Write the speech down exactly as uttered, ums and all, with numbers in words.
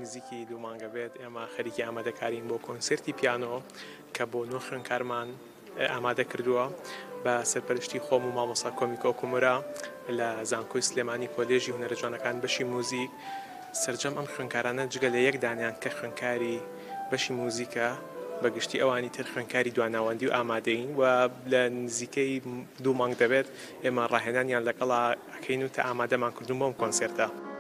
نزیکی دوو مانگە بێت ئێمە خەریکی ئامادەکارین بۆ کۆنسرتی پیانۆ کە بۆ نۆ خوێندکارمان ئامادە کردووە بە سەرپەرشتی خۆم و مامۆستا کۆمیکۆ کومورا لە زانکۆی سلێمانی کۆلێژی هونەرە جوانەکان بەشی موزیک. سەرجەم ئەم خوێندکارانە جگە لە یەک دانیان کە خوێندکاری بەشی موزیکە بەگشتی ئەوانی تر خوێندکاری دواناوەندی و ئامادەین و لە نزیکەی دوو مانگ دەبێت ئێمە ڕاهێنانیان لەگەڵا ئەکەین و تا ئامادەمان کردوون بۆم کۆنسێرتە.